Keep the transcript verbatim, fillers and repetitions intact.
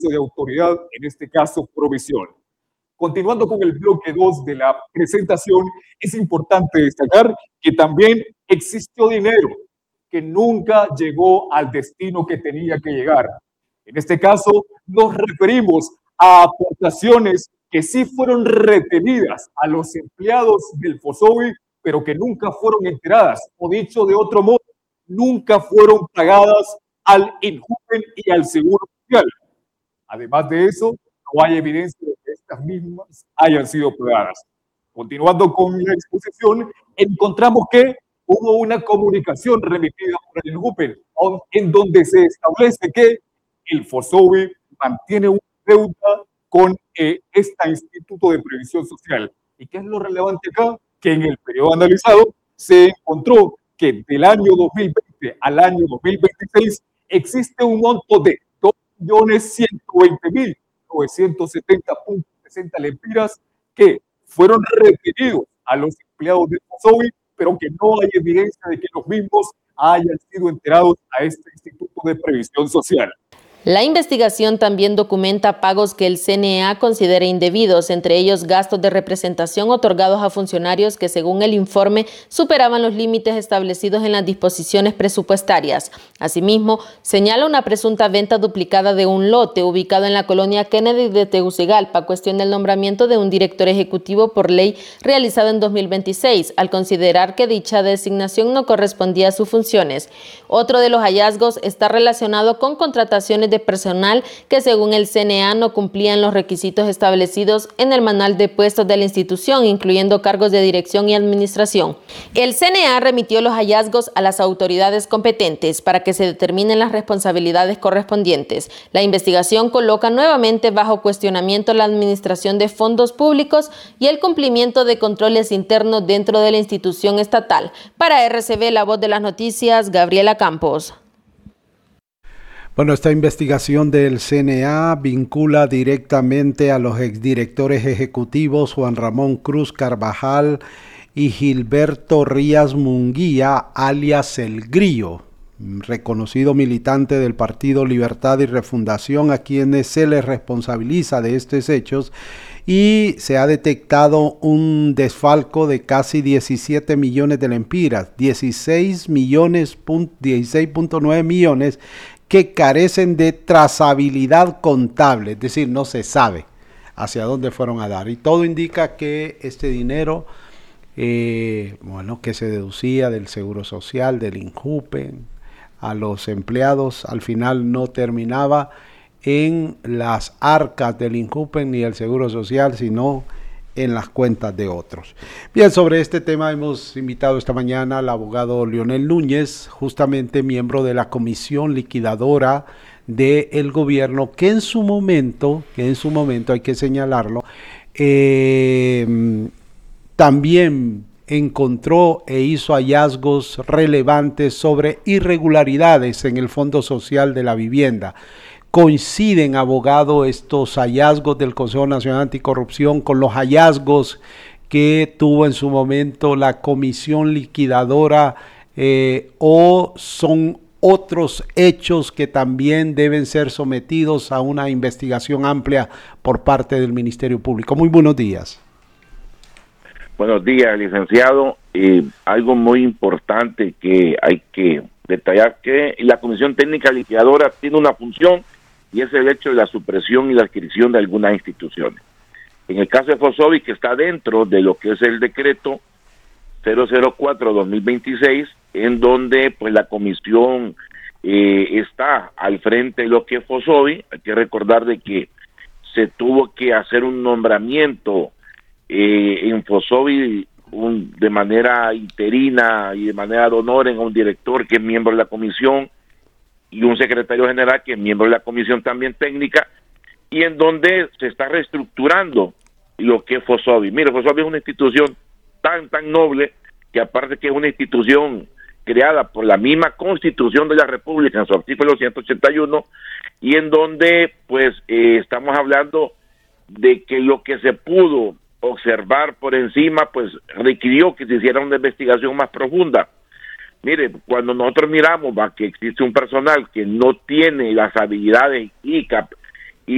de autoridad, en este caso provisión. Continuando con el bloque dos de la presentación, es importante destacar que también existió dinero que nunca llegó al destino que tenía que llegar. En este caso, nos referimos a aportaciones que sí fueron retenidas a los empleados del FOSOBI, pero que nunca fueron enteradas, o dicho de otro modo, nunca fueron pagadas al INJUVEN y al Seguro Social. Además de eso, no hay evidencia de que estas mismas hayan sido pagadas. Continuando con la exposición, encontramos que hubo una comunicación remitida por el INJUVEN, en donde se establece que el FOSOBI mantiene una deuda con eh, este Instituto de Previsión Social. ¿Y qué es lo relevante acá? Que en el periodo analizado se encontró que del año dos mil veinte al año dos mil veintiséis existe un monto de dos millones ciento veinte mil novecientos setenta punto sesenta lempiras que fueron retenidos a los empleados del FOSOBI, pero que no hay evidencia de que los mismos hayan sido enterados a este Instituto de Previsión Social. La investigación también documenta pagos que el C N A considera indebidos, entre ellos gastos de representación otorgados a funcionarios que, según el informe, superaban los límites establecidos en las disposiciones presupuestarias. Asimismo, señala una presunta venta duplicada de un lote ubicado en la colonia Kennedy de Tegucigalpa, cuestión del nombramiento de un director ejecutivo por ley realizado en dos mil veintiséis, al considerar que dicha designación no correspondía a sus funciones. Otro de los hallazgos está relacionado con contrataciones de personal que, según el C N A, no cumplían los requisitos establecidos en el manual de puestos de la institución, incluyendo cargos de dirección y administración. El C N A remitió los hallazgos a las autoridades competentes para que se determinen las responsabilidades correspondientes. La investigación coloca nuevamente bajo cuestionamiento la administración de fondos públicos y el cumplimiento de controles internos dentro de la institución estatal. Para R C B, La Voz de las Noticias, Gabriela Campos. Bueno, esta investigación del C N A vincula directamente a los exdirectores ejecutivos Juan Ramón Cruz Carvajal y Gilberto Rías Munguía, alias El Grillo, reconocido militante del Partido Libertad y Refundación, a quienes se les responsabiliza de estos hechos, y se ha detectado un desfalco de casi diecisiete millones de lempiras, dieciséis millones, dieciséis punto nueve millones, que carecen de trazabilidad contable, es decir, no se sabe hacia dónde fueron a dar. Y todo indica que este dinero, eh, bueno, que se deducía del Seguro Social, del INJUVEN, a los empleados, al final no terminaba en las arcas del INJUVEN ni del Seguro Social, sino en las cuentas de otros. Bien, sobre este tema hemos invitado esta mañana al abogado Leonel Núñez, justamente miembro de la comisión liquidadora del gobierno, que en su momento, que en su momento hay que señalarlo, eh, también encontró e hizo hallazgos relevantes sobre irregularidades en el Fondo Social de la Vivienda. ¿Coinciden, abogado, estos hallazgos del Consejo Nacional Anticorrupción con los hallazgos que tuvo en su momento la comisión liquidadora eh, o son otros hechos que también deben ser sometidos a una investigación amplia por parte del Ministerio Público? Muy buenos días. Buenos días, licenciado. Eh, algo muy importante que hay que detallar, que la Comisión Técnica Liquidadora tiene una función, y es el hecho de la supresión y la adquisición de algunas instituciones. En el caso de FOSOBI, que está dentro de lo que es el decreto cero cero cuatro guión dos mil veintiséis, en donde pues la comisión eh, está al frente de lo que es FOSOBI. Hay que recordar de que se tuvo que hacer un nombramiento eh, en FOSOBI un, de manera interina y de manera de honor en un director que es miembro de la comisión, y un secretario general que es miembro de la comisión también técnica, y en donde se está reestructurando lo que es FOSOBI. Mire, FOSOBI es una institución tan, tan noble, que aparte que es una institución creada por la misma Constitución de la República en su artículo ciento ochenta y uno, y en donde pues eh, estamos hablando de que lo que se pudo observar por encima pues requirió que se hiciera una investigación más profunda. Mire, cuando nosotros miramos va, que existe un personal que no tiene las habilidades y cap